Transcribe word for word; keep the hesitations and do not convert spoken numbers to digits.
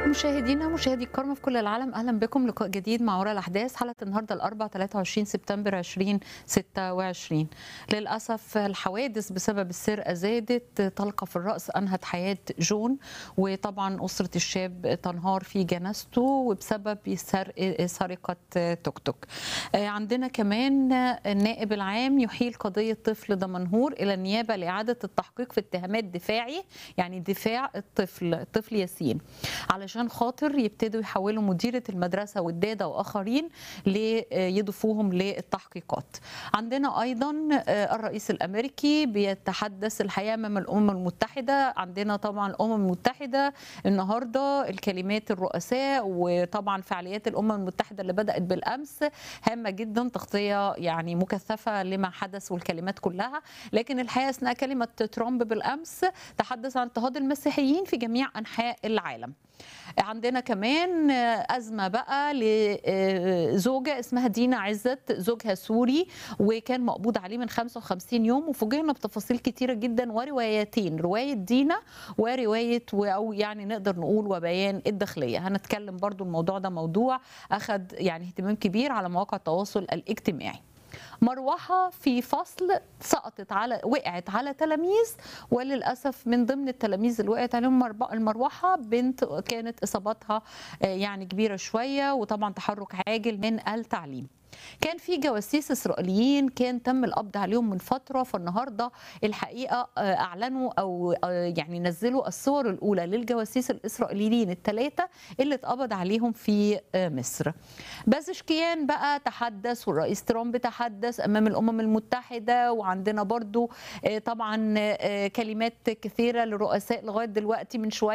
مشاهدينا مشاهدي الكرام في كل العالم، اهلا بكم لقاء جديد مع وراء الاحداث. حلقه النهارده الاربعاء ثلاثة وعشرين سبتمبر ألفين وستة وعشرين. للاسف الحوادث بسبب السرقه زادت، طلقه في الراس انهت حياه جون، وطبعا اسره الشاب تنهار في جنازته وبسبب سرق سرقه توك توك. عندنا كمان النائب العام يحيل قضيه طفل دمنهور الى النيابه لاعاده التحقيق في اتهامات دفاعي، يعني دفاع الطفل الطفل ياسين، علشان خاطر يبتدوا يحولوا مديرة المدرسة والدادة وآخرين ليضيفوهم للتحقيقات. عندنا أيضا الرئيس الأمريكي بيتحدث الحقيقة أمام الأمم المتحدة. عندنا طبعا الأمم المتحدة النهاردة الكلمات الرؤساء، وطبعا فعاليات الأمم المتحدة اللي بدأت بالأمس هامة جدا، تغطية يعني مكثفة لما حدث والكلمات كلها. لكن الحقيقة أثناء كلمة ترامب بالأمس تحدث عن اضطهاد المسيحيين في جميع أنحاء العالم. عندنا كمان أزمة بقى لزوجة اسمها دينا عزت، زوجها سوري وكان مقبوض عليه من خمسة وخمسين يوم، وفوجئنا بتفاصيل كتيرة جدا وروايتين، رواية دينا ورواية أو يعني نقدر نقول وبيان الداخلية. هنتكلم برضو الموضوع ده موضوع أخذ يعني اهتمام كبير على مواقع التواصل الاجتماعي. مروحة في فصل سقطت على وقعت على تلاميذ، وللأسف من ضمن التلاميذ اللي وقعت عليهم المروحة بنت كانت إصابتها يعني كبيرة شوية، وطبعا تحرك عاجل من التعليم. كان في جواسيس إسرائيليين كان تم القبض عليهم من فترة، فالنهاردة الحقيقة أعلنوا أو يعني نزلوا الصور الأولى للجواسيس الإسرائيليين الثلاثة اللي اتقبض عليهم في مصر. بازشكيان بقى تحدث والرئيس ترامب تحدث أمام الأمم المتحدة، وعندنا برضو طبعا كلمات كثيرة للرؤساء لغاية دلوقتي من شوية